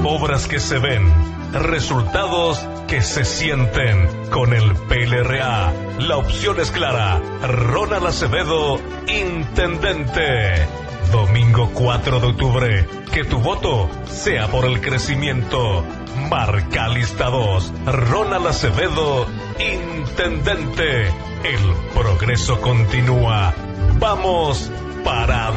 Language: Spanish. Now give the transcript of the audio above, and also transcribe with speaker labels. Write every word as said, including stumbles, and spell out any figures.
Speaker 1: Obras que se ven, resultados que se sienten. Con el P L R A, la opción es clara. Ronald Acevedo, intendente. Domingo cuatro de octubre, que tu voto sea por el crecimiento. Marca lista dos, Ronald Acevedo, intendente. El progreso continúa. Vamos para